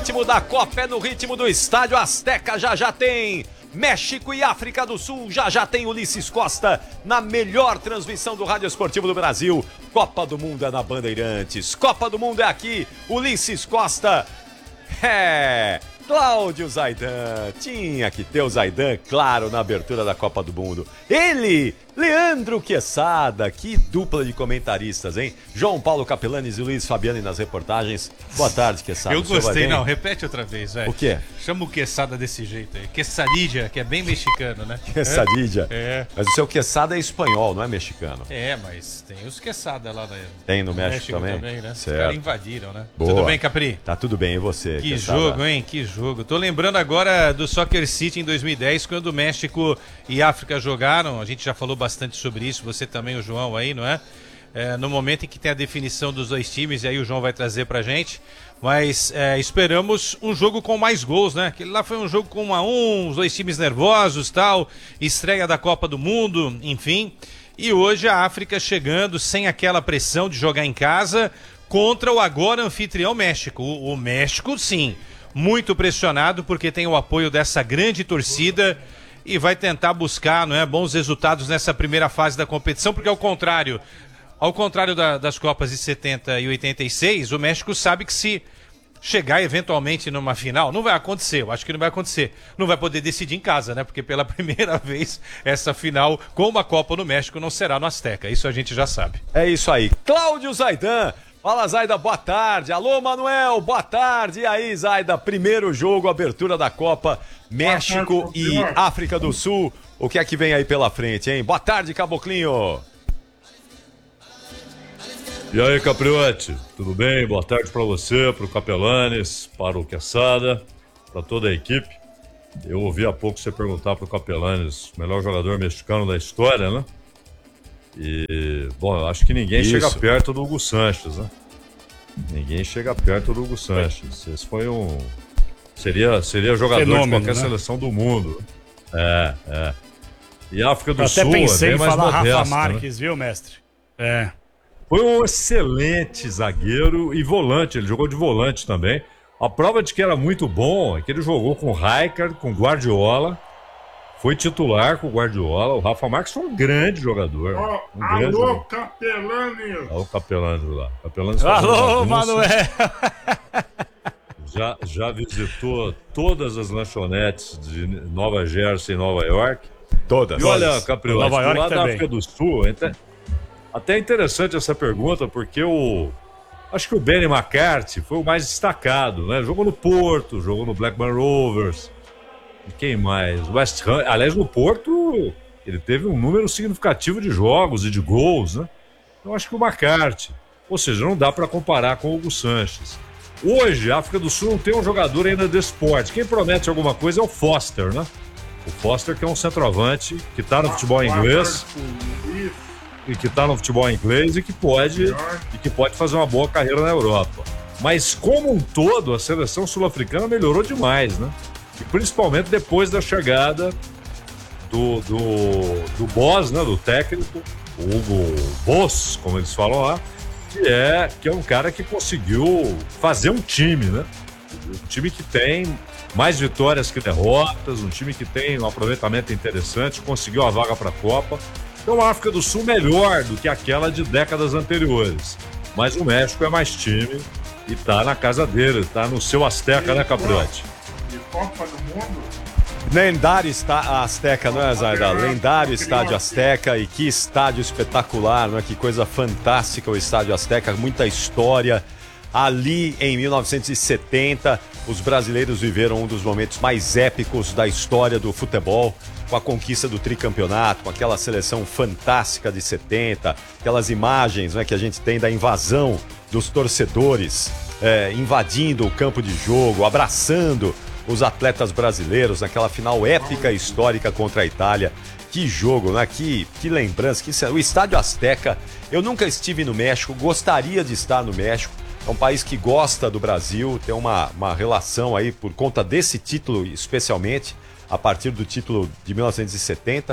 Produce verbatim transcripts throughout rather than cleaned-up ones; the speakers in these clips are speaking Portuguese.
ritmo da Copa, é no ritmo do Estádio Azteca. Já já tem México e África do Sul, já já tem Ulisses Costa na melhor transmissão do Rádio Esportivo do Brasil. Copa do Mundo é na Bandeirantes, Copa do Mundo é aqui, Ulisses Costa. É, Cláudio Zaidan, tinha que ter o Zaidan, claro, na abertura da Copa do Mundo. Ele, Leandro Quesada, que dupla de comentaristas, hein? João Paulo Capelanes e Luiz Fabiani nas reportagens. Boa tarde, Quesada. Eu gostei, não, repete outra vez, velho. O quê? Chama o Quesada desse jeito aí. Quesadilla, que é bem mexicano, né? Quesadilla? É. Mas o seu Quesada é espanhol, não é mexicano? É, mas tem os Quesada lá, né? Tem no México, México também? também, né? Certo. Os caras invadiram, né? Boa. Tudo bem, Capri? Tá tudo bem, e você? Que Quesada? jogo, hein? Que jogo. Tô lembrando agora do Soccer City em dois mil e dez, quando o México e África jogaram. A gente já falou bastante sobre isso, você também, o João aí, não é? É, no momento em que tem a definição dos dois times, e aí o João vai trazer pra gente. Mas é, esperamos um jogo com mais gols, né? Aquele lá foi um jogo com um a um, os dois times nervosos, tal, estreia da Copa do Mundo, enfim. E hoje a África chegando sem aquela pressão de jogar em casa contra o agora anfitrião México. O, o México, sim, muito pressionado porque tem o apoio dessa grande torcida e vai tentar buscar, não é, bons resultados nessa primeira fase da competição, porque ao contrário, ao contrário da, das Copas de setenta e oitenta e seis, o México sabe que se chegar eventualmente numa final, não vai acontecer, eu acho que não vai acontecer, não vai poder decidir em casa, né, porque pela primeira vez essa final com uma Copa no México não será no Azteca, isso a gente já sabe. É isso aí, Cláudio Zaidan. Fala, Zaida, boa tarde. Alô, Manuel, boa tarde. E aí, Zaida, primeiro jogo, abertura da Copa, México e África do Sul. O que é que vem aí pela frente, hein? Boa tarde, Caboclinho. E aí, Capriotti, tudo bem? Boa tarde para você, para o Capelanes, para o Quesada, para toda a equipe. Eu ouvi há pouco você perguntar para o Capelanes, melhor jogador mexicano da história, né? E, bom, eu acho que ninguém Isso. chega perto do Hugo Sanches, né? Ninguém chega perto do Hugo Sanches. Esse foi um... Seria, seria jogador Fenômeno, de qualquer né? seleção do mundo. É, é. E a África do Eu até Sul pensei é em bem mais falar modesta, Rafa né? Marques, viu, mestre? É. Foi um excelente zagueiro e volante, ele jogou de volante também. A prova de que era muito bom é que ele jogou com o Rijkaard, com o Guardiola, foi titular com o Guardiola. O Rafa Marques foi um grande jogador. Oh, um grande alô, jogador. Capelanes! Olha o Capelanes lá. Capelanes fazendo Alô, bagunça. Manuel! Já, já visitou todas as lanchonetes de Nova Jersey e Nova York. Todas. E olha, Capriotti, Nova do York lado da também. África do Sul, até, até interessante essa pergunta, porque o acho que o Benny McCarthy foi o mais destacado, né? Jogou no Porto, jogou no Blackburn Rovers. E quem mais? West Ham. Aliás, no Porto, ele teve um número significativo de jogos e de gols, né? Então, acho que o McCarthy. Ou seja, não dá para comparar com o Hugo Sanches. Hoje, a África do Sul não tem um jogador ainda de esporte. Quem promete alguma coisa é o Foster, né? O Foster, que é um centroavante que está no futebol inglês e que está no futebol inglês e que pode e que pode fazer uma boa carreira na Europa. Mas como um todo, a seleção sul-africana melhorou demais, né? E principalmente depois da chegada do do, do boss, né? Do técnico, o Hugo Boss, como eles falam lá, que é que é um cara que conseguiu fazer um time, né? Um time que tem mais vitórias que derrotas, um time que tem um aproveitamento interessante, conseguiu a vaga para a Copa. Então a África do Sul melhor do que aquela de décadas anteriores. Mas o México é mais time e tá na casa dele, tá no seu Azteca, né, Capriotti? E Copa do Mundo? Lendário está Azteca, não é, Zaida? Lendário estádio Azteca, e que estádio espetacular, não é? Que coisa fantástica o estádio Azteca, muita história. Ali em mil novecentos e setenta, os brasileiros viveram um dos momentos mais épicos da história do futebol, com a conquista do tricampeonato, com aquela seleção fantástica de setenta, aquelas imagens, né, que a gente tem da invasão dos torcedores, é, invadindo o campo de jogo, abraçando os atletas brasileiros naquela final épica e histórica contra a Itália. Que jogo, né? Que, que lembrança. Que... O estádio Azteca, eu nunca estive no México, gostaria de estar no México. É um país que gosta do Brasil, tem uma, uma relação aí por conta desse título, especialmente, a partir do título de mil novecentos e setenta.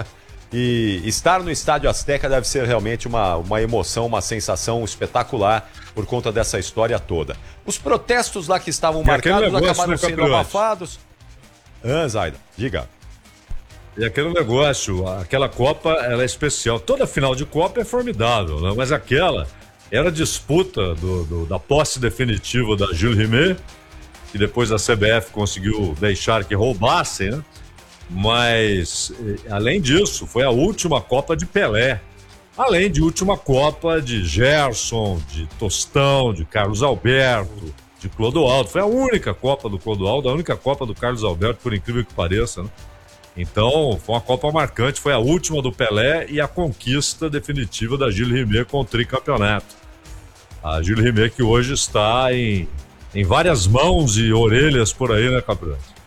E estar no Estádio Azteca deve ser realmente uma, uma emoção, uma sensação espetacular por conta dessa história toda. Os protestos lá que estavam E aquele marcados negócio, acabaram né, sendo Capriati? abafados. Ah, Zaida, diga. E aquele negócio, aquela Copa, ela é especial. Toda final de Copa é formidável, né? Mas aquela era disputa do, do, da posse definitiva da Gilles Rimet, que depois a C B F conseguiu deixar que roubassem, né? Mas, além disso, foi a última Copa de Pelé. Além de última Copa de Gerson, de Tostão, de Carlos Alberto, de Clodoaldo. Foi a única Copa do Clodoaldo, a única Copa do Carlos Alberto, por incrível que pareça, né? Então, foi uma Copa marcante, foi a última do Pelé e a conquista definitiva da Gilles Rimet com o tricampeonato. A Gilles Rimet que hoje está em, em várias mãos e orelhas por aí, né, Capriati?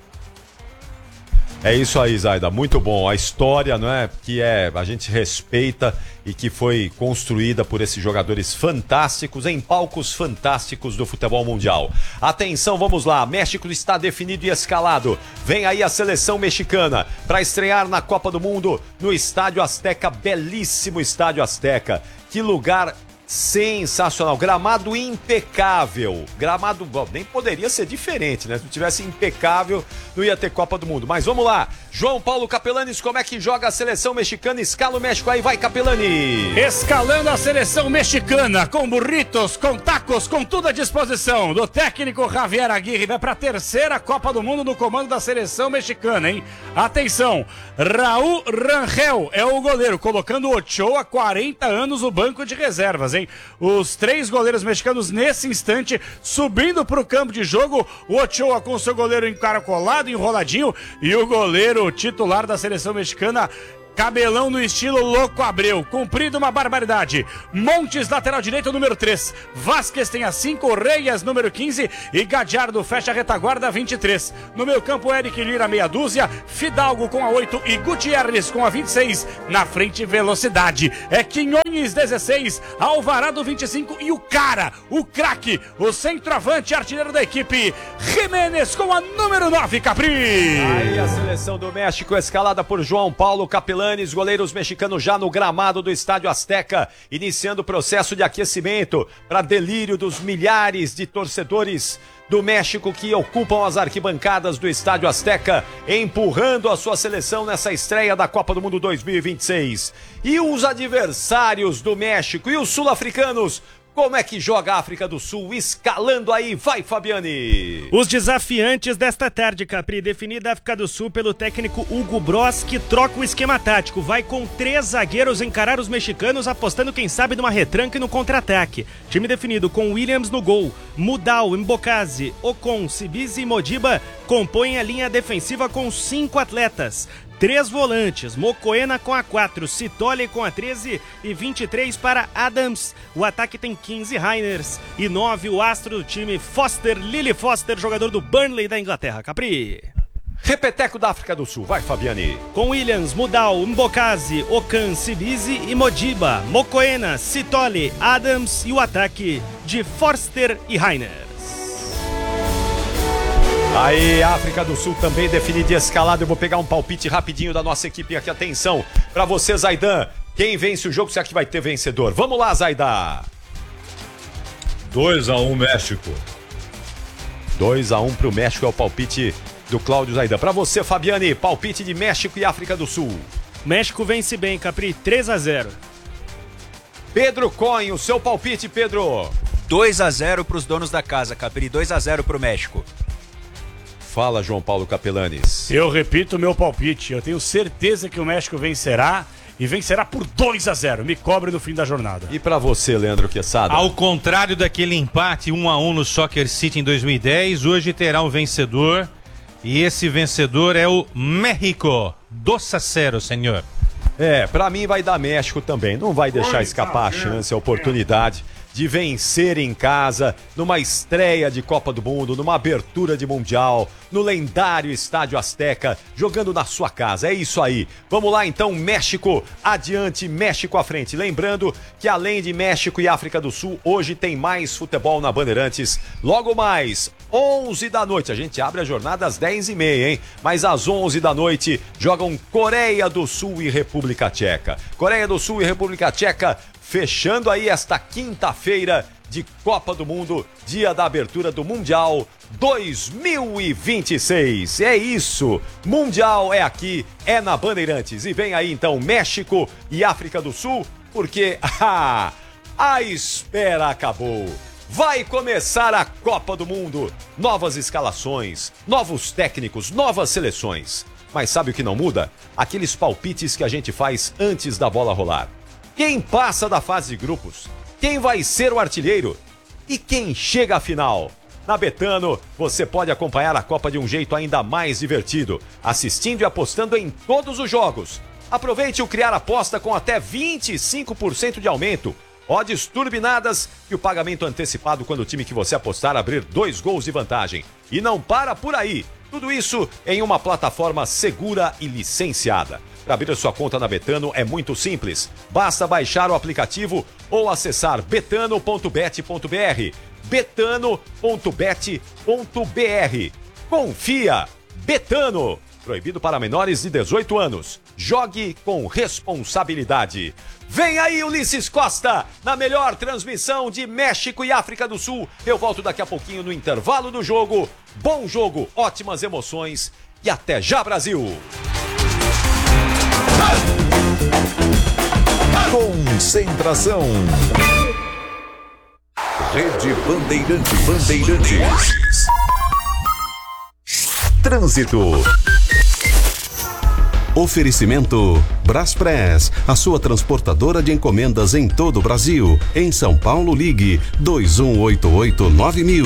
É isso aí, Zaida, muito bom. A história, não é, que é, a gente respeita e que foi construída por esses jogadores fantásticos em palcos fantásticos do futebol mundial. Atenção, vamos lá. México está definido e escalado. Vem aí a seleção mexicana para estrear na Copa do Mundo no Estádio Azteca, belíssimo Estádio Azteca. Que lugar sensacional, gramado impecável, gramado, bom, nem poderia ser diferente, né? Se tivesse impecável, não ia ter Copa do Mundo. Mas vamos lá, João Paulo Capelanes, como é que joga a seleção mexicana? Escala o México aí, vai Capelani! Escalando a seleção mexicana, com burritos, com tacos, com tudo à disposição do técnico Javier Aguirre, vai para a terceira Copa do Mundo no comando da seleção mexicana, hein? Atenção, Raul Rangel é o goleiro, colocando o Ochoa, quarenta anos, no banco de reservas, hein? Os três goleiros mexicanos nesse instante subindo para o campo de jogo, o Ochoa com seu goleiro encaracolado, enroladinho, e o goleiro titular da seleção mexicana, cabelão no estilo Louco Abreu, comprido uma barbaridade. Montes, lateral direito, número três. Vasquez tem a cinco, Reyes, número quinze. E Gadiardo fecha a retaguarda, vinte e três. No meio campo, Eric Lira, meia dúzia. Fidalgo com a oito e Gutierrez com a vinte e seis. Na frente, velocidade. É Quinhões, dezesseis. Alvarado, vinte e cinco. E o cara, o craque, o centroavante, artilheiro da equipe, Jiménez com a número nove, Capri. Aí a seleção do México escalada por João Paulo Capelani. Os goleiros mexicanos já no gramado do Estádio Azteca, iniciando o processo de aquecimento para delírio dos milhares de torcedores do México que ocupam as arquibancadas do Estádio Azteca, empurrando a sua seleção nessa estreia da Copa do Mundo dois mil e vinte e seis. E os adversários do México e os sul-africanos, como é que joga a África do Sul? Escalando aí, vai Fabiane! Os desafiantes desta tarde, Capri, definida a África do Sul pelo técnico Hugo Bross, que troca o esquema tático. Vai com três zagueiros encarar os mexicanos, apostando quem sabe numa retranca e no contra-ataque. Time definido com Williams no gol, Mudal, Mbokazi, Ocon, Sibizi e Modiba compõem a linha defensiva com cinco atletas. Três volantes, Mocoena com a quatro, Citoli com a treze e vinte e três para Adams. O ataque tem quinze Reiners e nove o astro do time Foster, Lily Foster, jogador do Burnley da Inglaterra. Capri. Repeteco da África do Sul, vai Fabiane. Com Williams, Mudal, Mbokazi, Okan, Sibizi e Modiba, Mocoena, Citoli, Adams e o ataque de Forster e Reiners. Aí, África do Sul também definida e escalada. Eu vou pegar um palpite rapidinho da nossa equipe aqui. Atenção, pra você, Zaidan. Quem vence o jogo, será que vai ter vencedor? Vamos lá, Zaidan. dois a um México. dois a um pro México é o palpite do Cláudio Zaidan. Pra você, Fabiane, palpite de México e África do Sul. México vence bem, Capri, três a zero. Pedro Cohen, o seu palpite, Pedro. dois a zero pros donos da casa, Capri, dois a zero pro México. Fala, João Paulo Capelanes. Eu repito o meu palpite. Eu tenho certeza que o México vencerá e vencerá por dois a zero. Me cobre no fim da jornada. E pra você, Leandro Quesada? Ao contrário daquele empate um a um no Soccer City em dois mil e dez, hoje terá um vencedor. E esse vencedor é o México. dois a zero, senhor. É, pra mim vai dar México também. Não vai deixar escapar a chance, a oportunidade de vencer em casa, numa estreia de Copa do Mundo, numa abertura de Mundial, no lendário Estádio Azteca, jogando na sua casa. É isso aí. Vamos lá então, México adiante, México à frente. Lembrando que além de México e África do Sul, hoje tem mais futebol na Bandeirantes. Logo mais, onze da noite. A gente abre a jornada às dez e meia, hein? Mas às onze da noite jogam Coreia do Sul e República Tcheca. Coreia do Sul e República Tcheca fechando aí esta quinta-feira de Copa do Mundo, dia da abertura do Mundial dois mil e vinte e seis. É isso, Mundial é aqui, é na Bandeirantes. E vem aí então México e África do Sul, porque ah, a espera acabou. Vai começar a Copa do Mundo. Novas escalações, novos técnicos, novas seleções. Mas sabe o que não muda? Aqueles palpites que a gente faz antes da bola rolar. Quem passa da fase de grupos? Quem vai ser o artilheiro? E quem chega à final? Na Betano, você pode acompanhar a Copa de um jeito ainda mais divertido, assistindo e apostando em todos os jogos. Aproveite o Criar Aposta com até vinte e cinco por cento de aumento. Odds turbinadas e o pagamento antecipado quando o time que você apostar abrir dois gols de vantagem. E não para por aí. Tudo isso em uma plataforma segura e licenciada. Para abrir sua conta na Betano é muito simples. Basta baixar o aplicativo ou acessar betano ponto bet ponto br. betano ponto bet ponto br. Confia! Betano! Proibido para menores de dezoito anos. Jogue com responsabilidade. Vem aí, Ulisses Costa, na melhor transmissão de México e África do Sul. Eu volto daqui a pouquinho no intervalo do jogo. Bom jogo, ótimas emoções e até já, Brasil! Concentração. Rede Bandeirantes. Bandeirantes. Trânsito. Oferecimento Braspress, a sua transportadora de encomendas em todo o Brasil. Em São Paulo, ligue dois um oito oito nove mil.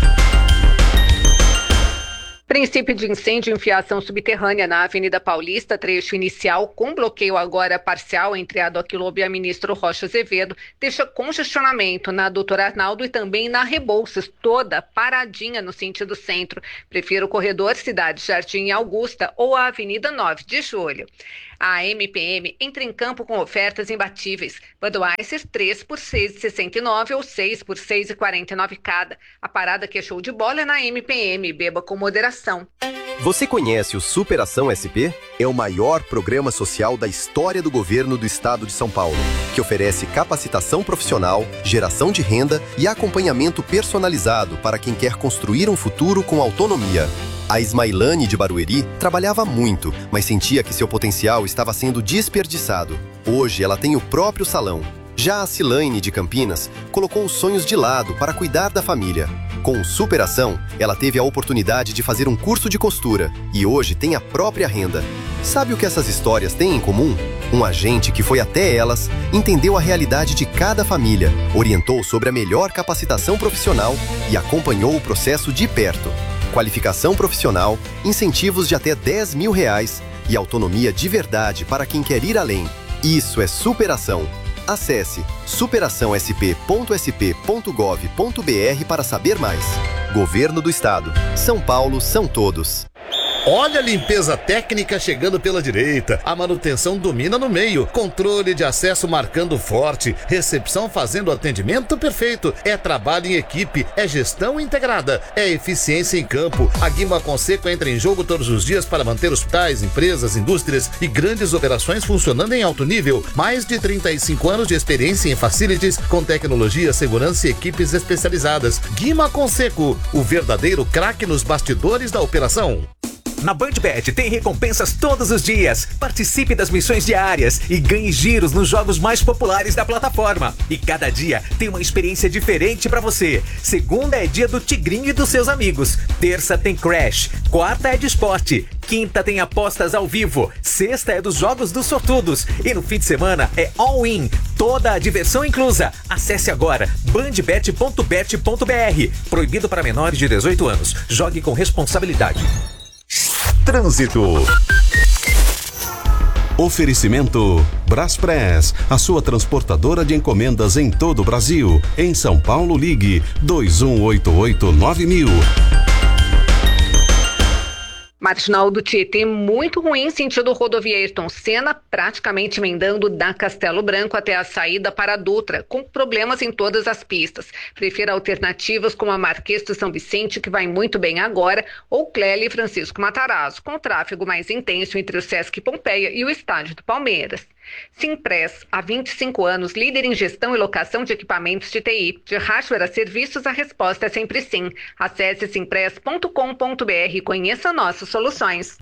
Princípio de incêndio em fiação subterrânea na Avenida Paulista, trecho inicial com bloqueio agora parcial entre a Doc Lobo e a Ministro Rocha Azevedo, deixa congestionamento na Doutor Arnaldo e também na Rebouças, toda paradinha no sentido centro. Prefiro o corredor Cidade Jardim Augusta ou a Avenida nove de Julho. A M P M entra em campo com ofertas imbatíveis. Budweiser três por seis reais e sessenta e nove centavos ou seis por seis reais e quarenta e nove centavos cada. A parada que é show de bola é na M P M. Beba com moderação. Você conhece o Superação S P? É o maior programa social da história do governo do estado de São Paulo, que oferece capacitação profissional, geração de renda e acompanhamento personalizado para quem quer construir um futuro com autonomia. A Ismailane de Barueri trabalhava muito, mas sentia que seu potencial estava sendo desperdiçado. Hoje ela tem o próprio salão. Já a Cilaine de Campinas colocou os sonhos de lado para cuidar da família. Com Superação, ela teve a oportunidade de fazer um curso de costura e hoje tem a própria renda. Sabe o que essas histórias têm em comum? Um agente que foi até elas, entendeu a realidade de cada família, orientou sobre a melhor capacitação profissional e acompanhou o processo de perto. Qualificação profissional, incentivos de até dez mil reais e autonomia de verdade para quem quer ir além. Isso é superação. Acesse superação s p ponto s p ponto gov ponto b r para saber mais. Governo do Estado. São Paulo são todos. Olha a limpeza técnica chegando pela direita, a manutenção domina no meio, controle de acesso marcando forte, recepção fazendo atendimento perfeito, é trabalho em equipe, é gestão integrada, é eficiência em campo. A Guima Conceco entra em jogo todos os dias para manter hospitais, empresas, indústrias e grandes operações funcionando em alto nível. Mais de trinta e cinco anos de experiência em facilities com tecnologia, segurança e equipes especializadas. Guima Conceco, o verdadeiro craque nos bastidores da operação. Na BandBet tem recompensas todos os dias. Participe das missões diárias e ganhe giros nos jogos mais populares da plataforma. E cada dia tem uma experiência diferente pra você. Segunda é dia do Tigrinho e dos seus amigos. Terça tem Crash. Quarta é de esporte. Quinta tem apostas ao vivo. Sexta é dos jogos dos sortudos. E no fim de semana é all-in. Toda a diversão inclusa. Acesse agora bandbet ponto bet ponto br. Proibido para menores de dezoito anos. Jogue com responsabilidade. Trânsito. Oferecimento Braspress, a sua transportadora de encomendas em todo o Brasil. Em São Paulo, ligue dois um oito oito nove mil. marginal do Tietê muito ruim, sentido rodovia Ayrton Senna, praticamente emendando da Castelo Branco até a saída para a Dutra, com problemas em todas as pistas. Prefira alternativas como a Marquês de São Vicente, que vai muito bem agora, ou Clélia e Francisco Matarazzo, com tráfego mais intenso entre o Sesc Pompeia e o estádio do Palmeiras. Simpress, há vinte e cinco anos, líder em gestão e locação de equipamentos de T I. De hardware a serviços, a resposta é sempre sim. Acesse simpress ponto com ponto br e conheça nossas soluções.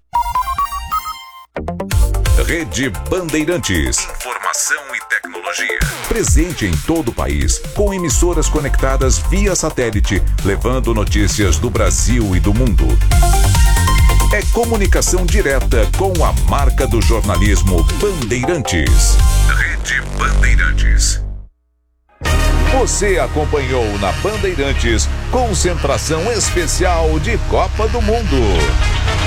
Rede Bandeirantes. Informação e tecnologia. Presente em todo o país, com emissoras conectadas via satélite, levando notícias do Brasil e do mundo. É comunicação direta com a marca do jornalismo Bandeirantes. Rede Bandeirantes. Você acompanhou na Bandeirantes concentração especial de Copa do Mundo.